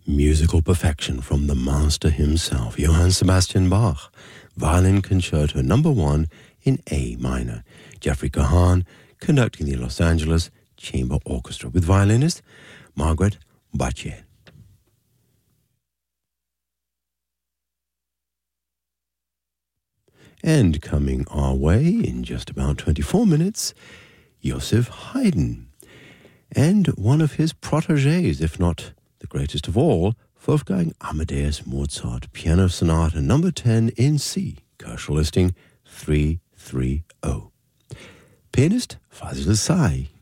Musical perfection from the master himself, Johann Sebastian Bach. Violin Concerto No. 1 in A minor. Jeffrey Kahan conducting the Los Angeles Chamber Orchestra with violinist Margaret Battier. And coming our way in just about 24 minutes, Joseph Haydn. And one of his protégés, if not the greatest of all, Wolfgang Amadeus Mozart, Piano Sonata No. 10 in C, Koelsch listing 330. Pianist Fazil Say.